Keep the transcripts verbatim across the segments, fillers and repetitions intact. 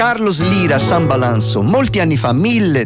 Carlos Lyra San Balanço, molti anni fa,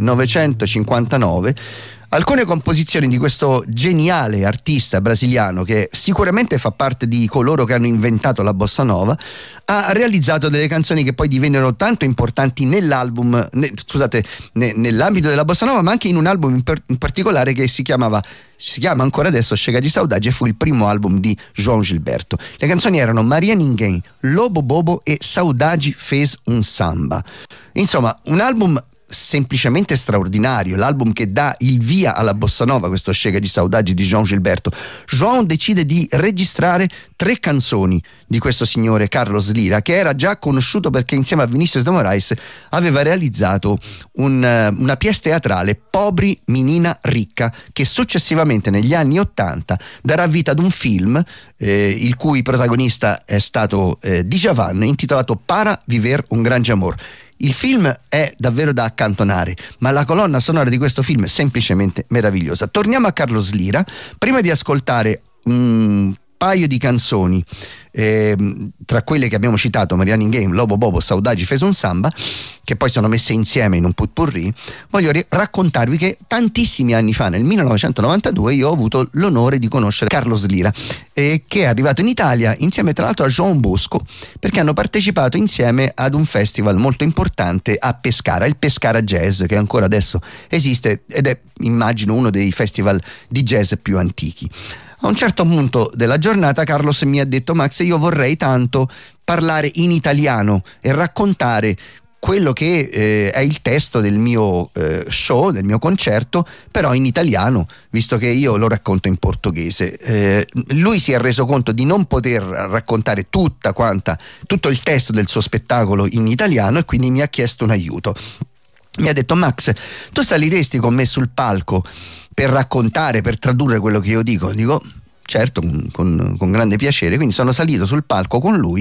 millenovecentocinquantanove. Alcune composizioni di questo geniale artista brasiliano, che sicuramente fa parte di coloro che hanno inventato la bossa nova, ha realizzato delle canzoni che poi divennero tanto importanti nell'album, ne, scusate, ne, nell'ambito della bossa nova, ma anche in un album in, per, in particolare che si chiamava, si chiama ancora adesso Chega de Saudade, e fu il primo album di João Gilberto. Le canzoni erano Maria Ninguém, Lobo Bobo e Saudade Fez un Samba. Insomma, un album semplicemente straordinario, l'album che dà il via alla bossa nova, questo Chega de Saudade di João Gilberto. João decide di registrare tre canzoni di questo signore Carlos Lyra, che era già conosciuto perché insieme a Vinícius de Moraes aveva realizzato un, una pièce teatrale, Pobri Menina Ricca, che successivamente negli anni ottanta darà vita ad un film eh, il cui protagonista è stato eh, Djavan, intitolato Para Viver un Grande Amor. Il film è davvero da accantonare, ma la colonna sonora di questo film è semplicemente meravigliosa. Torniamo a Carlos Lyra, prima di ascoltare un paio di canzoni, eh, tra quelle che abbiamo citato, Maria Ninguém, Lobo Bobo, Saudade Fez un Samba, che poi sono messe insieme in un potpourri. Voglio ri- raccontarvi che tantissimi anni fa, nel millenovecentonovantadue, io ho avuto l'onore di conoscere Carlos Lyra, eh, che è arrivato in Italia insieme tra l'altro a João Bosco, perché hanno partecipato insieme ad un festival molto importante a Pescara, il Pescara Jazz, che ancora adesso esiste ed è, immagino, uno dei festival di jazz più antichi. A un certo punto della giornata Carlos mi ha detto: Max, io vorrei tanto parlare in italiano e raccontare quello che eh, è il testo del mio eh, show, del mio concerto, però in italiano, visto che io lo racconto in portoghese. Eh, lui si è reso conto di non poter raccontare tutta quanta, tutto il testo del suo spettacolo in italiano, e quindi mi ha chiesto un aiuto. Mi ha detto: Max, tu saliresti con me sul palco per raccontare, per tradurre quello che io dico? Dico: certo, con, con grande piacere. Quindi sono salito sul palco con lui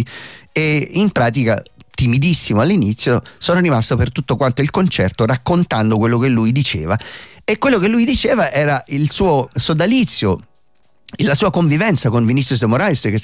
e in pratica, timidissimo all'inizio, sono rimasto per tutto quanto il concerto raccontando quello che lui diceva. E quello che lui diceva era il suo sodalizio, la sua convivenza con Vinícius de Moraes, che